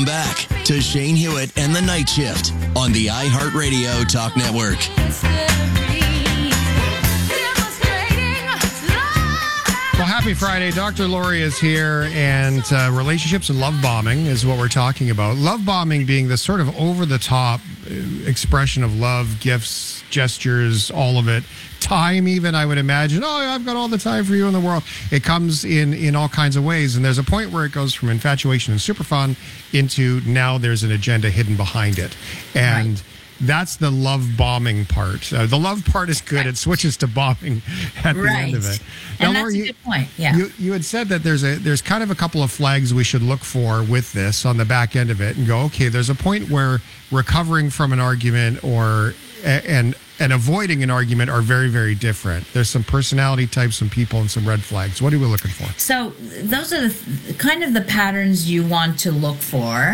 Welcome back to Shane Hewitt and the Night Shift on the iHeartRadio Talk Network. Well, happy Friday. Dr. Lori is here, and relationships and love bombing is what we're talking about. Love bombing being the sort of over-the-top expression of love, gifts, gestures, all of it. Time even, I would imagine. Oh, I've got all the time for you in the world. It comes in all kinds of ways, and there's a point where it goes from infatuation and super fun into now there's an agenda hidden behind it. And right. That's the love bombing part. The love part is good. Right. It switches to bombing at the end of it. Now, and that's Lori, a good point. Yeah. You had said that there's kind of a couple of flags we should look for with this on the back end of it and go, okay, there's a point where recovering from an argument and avoiding an argument are very, very different. There's some personality types, some people, and some red flags. What are we looking for? So those are kind of the patterns you want to look for.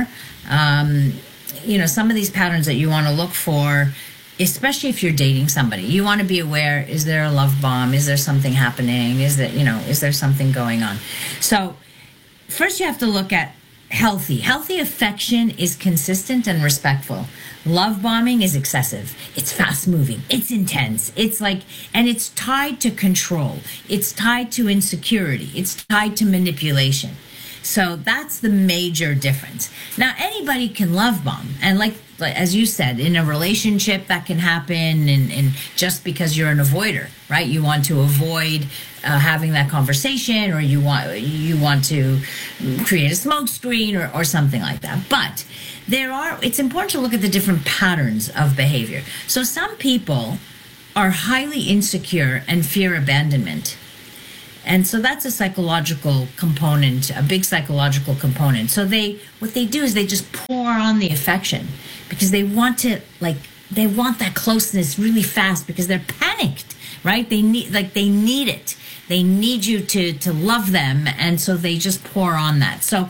Some of these patterns that you want to look for, especially if you're dating somebody, you want to be aware, is there a love bomb? Is there something happening? Is there something going on? So first you have to look at healthy. Healthy affection is consistent and respectful. Love bombing is excessive. It's fast moving. It's intense. And it's tied to control. It's tied to insecurity. It's tied to manipulation. So that's the major difference. Now, anybody can love bomb. And like as you said, in a relationship that can happen and just because you're an avoider, right? You want to avoid having that conversation, or you want to create a smoke screen or something like that. But it's important to look at the different patterns of behavior. So some people are highly insecure and fear abandonment. And so that's a psychological component, a big psychological component. So what they do is they just pour on the affection because they want that closeness really fast because they're panicked, right? They need it. They need you to love them, and so they just pour on that. So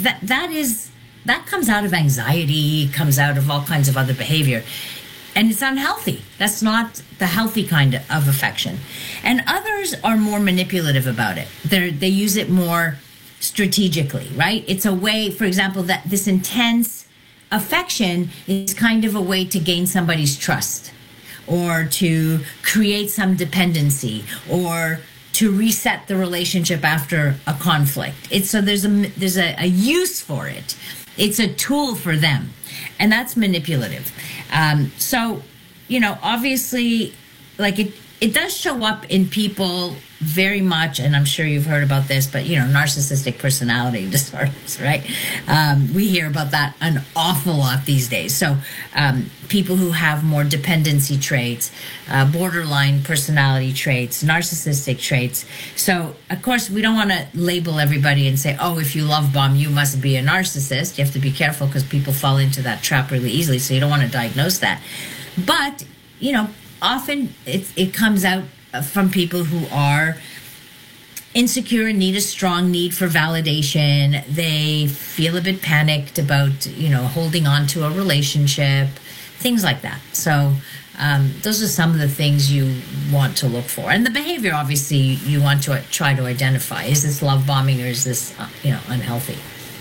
that comes out of anxiety, comes out of all kinds of other behavior. And it's unhealthy. That's not the healthy kind of affection. And others are more manipulative about it. They use it more strategically, right? It's a way, for example, that this intense affection is kind of a way to gain somebody's trust or to create some dependency or to reset the relationship after a conflict. So there's a use for it. It's a tool for them. And that's manipulative. Obviously, it does show up in people very much, and I'm sure you've heard about this, but, narcissistic personality disorders, right? We hear about that an awful lot these days. So people who have more dependency traits, borderline personality traits, narcissistic traits. So, of course, we don't want to label everybody and say, oh, if you love bomb, you must be a narcissist. You have to be careful because people fall into that trap really easily, so you don't want to diagnose that. But, often it comes out from people who are insecure and need a strong need for validation. They feel a bit panicked about, holding on to a relationship, things like that. So those are some of the things you want to look for. And the behavior, obviously, you want to try to identify. Is this love bombing or is this, unhealthy?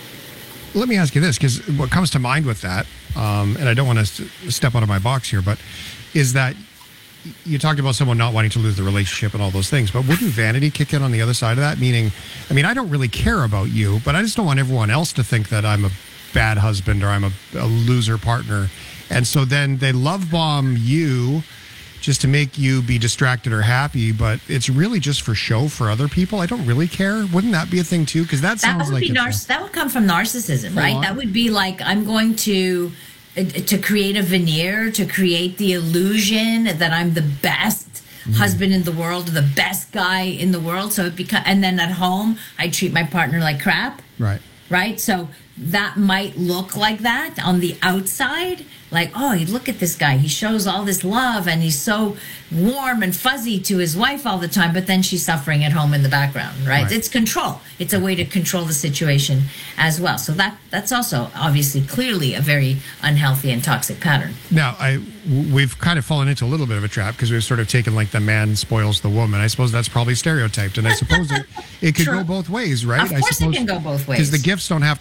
Let me ask you this, because what comes to mind with that, and I don't want to step out of my box here, but is that you talked about someone not wanting to lose the relationship and all those things, but wouldn't vanity kick in on the other side of that? Meaning, I don't really care about you, but I just don't want everyone else to think that I'm a bad husband or I'm a loser partner. And so then they love bomb you just to make you be distracted or happy, but it's really just for show for other people. I don't really care. Wouldn't that be a thing too? Because that sounds like that would come from narcissism, right? That would be like, I'm going to create a veneer, to create the illusion that I'm the best husband in the world, the best guy in the world. So and then at home, I treat my partner like crap. Right. So that might look like that on the outside. Like, oh, look at this guy. He shows all this love and he's so warm and fuzzy to his wife all the time, but then she's suffering at home in the background, right? It's control. It's a way to control the situation as well. So that's also obviously clearly a very unhealthy and toxic pattern. Now, we've kind of fallen into a little bit of a trap because we've sort of taken like the man spoils the woman. I suppose that's probably stereotyped, and I suppose it could go both ways, right? Of course it can go both ways. Because the gifts don't have to come in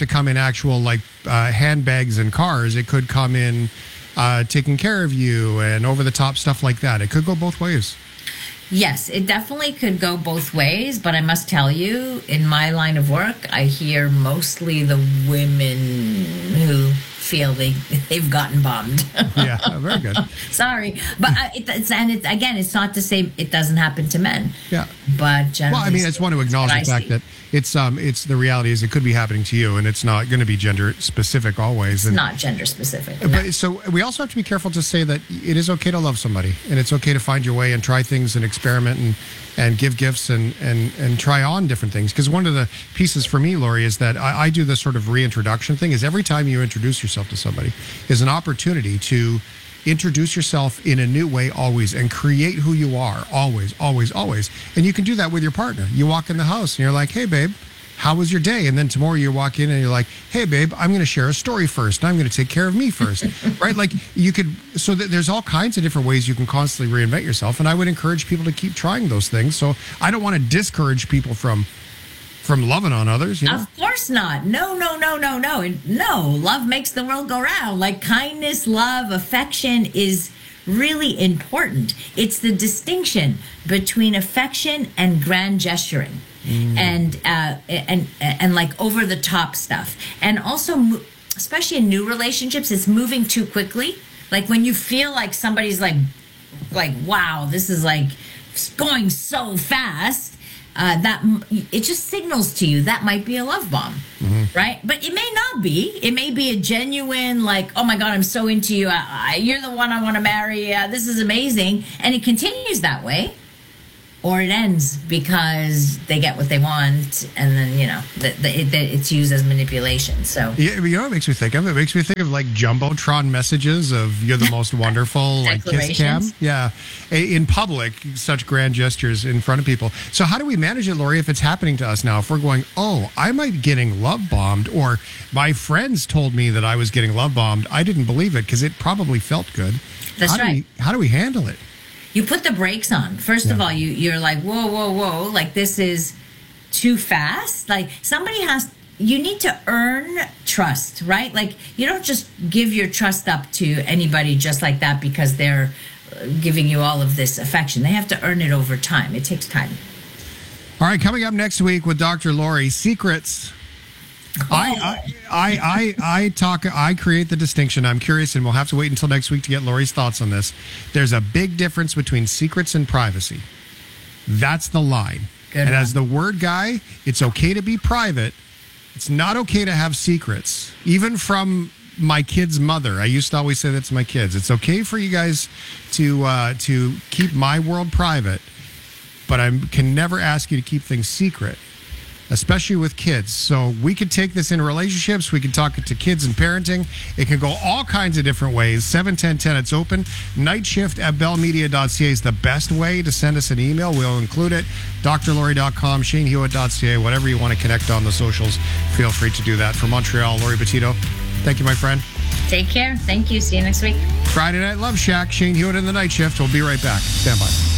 actual like handbags and cars. It could come in taking care of you and over the top stuff like that. It could go both ways. Yes, it definitely could go both ways, but I must tell you, in my line of work, I hear mostly the women who feel they've gotten bombed. Yeah, very good. Sorry, but it's not to say it doesn't happen to men. Yeah, but generally, well, I mean, I just want to acknowledge the fact that it's the reality is it could be happening to you, and it's not going to be gender specific always. It's not gender specific. No. But so we also have to be careful to say that it is okay to love somebody, and it's okay to find your way and try things and experiment and give gifts and try on different things. Because one of the pieces for me, Lori, is that I do this sort of reintroduction thing. Is every time you introduce yourself to somebody is an opportunity to introduce yourself in a new way always and create who you are always. And you can do that with your partner. You walk in the house and you're like, hey, babe, how was your day? And then tomorrow you walk in and you're like, hey, babe, I'm going to share a story first. And I'm going to take care of me first. Right? Like you could, so that there's all kinds of different ways you can constantly reinvent yourself. And I would encourage people to keep trying those things. So I don't want to discourage people from loving on others, you know? Of course not. No. Love makes the world go round. Like kindness, love, affection is really important. It's the distinction between affection and grand gesturing and like over the top stuff. And also, especially in new relationships, it's moving too quickly. Like when you feel like somebody's like, wow, this is like going so fast. That it just signals to you that might be a love bomb, right? But it may not be. It may be a genuine, like, oh my God, I'm so into you. You're the one I want to marry. This is amazing. And it continues that way. Or it ends because they get what they want, and then, you know, it's used as manipulation. So yeah, you know what it makes me think of? It makes me think of like Jumbotron messages of "You're the most wonderful," like kiss cam. Yeah, in public, such grand gestures in front of people. So how do we manage it, Lori, if it's happening to us now? If we're going, oh, I might be getting love bombed, or my friends told me that I was getting love bombed. I didn't believe it because it probably felt good. That's right. How do we handle it? You put the brakes on. First of all, you're like, whoa. Like, this is too fast. Like, you need to earn trust, right? Like, you don't just give your trust up to anybody just like that because they're giving you all of this affection. They have to earn it over time. It takes time. All right, coming up next week with Dr. Lori, secrets. I create the distinction. I'm curious, and we'll have to wait until next week to get Lori's thoughts on this. There's a big difference between secrets and privacy. That's the line. Good one. As the word guy, it's okay to be private. It's not okay to have secrets, even from my kid's mother. I used to always say that to my kids. It's okay for you guys to keep my world private, but I can never ask you to keep things secret, especially with kids. So we could take this in relationships. We can talk it to kids and parenting. It can go all kinds of different ways. 71010, it's open. Night shift at bellmedia.ca is the best way to send us an email. We'll include it. drlori.com, shanehewitt.ca, whatever you want to connect on the socials, feel free to do that. From Montreal, Lori Petito, thank you, my friend. Take care. Thank you. See you next week. Friday Night Love Shack, Shane Hewitt in the night shift. We'll be right back. Stand by.